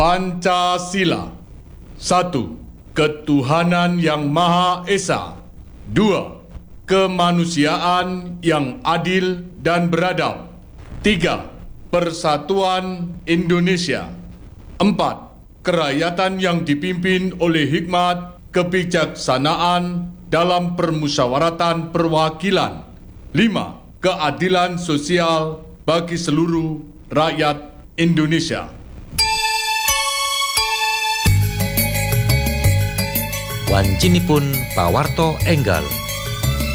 Pancasila. 1. Ketuhanan yang Maha Esa. 2. Kemanusiaan yang adil dan beradab. 3. Persatuan Indonesia. 4. Kerakyatan yang dipimpin oleh hikmat kebijaksanaan dalam permusyawaratan perwakilan. 5. Keadilan sosial bagi seluruh rakyat Indonesia. Wancinipun pawarto enggal.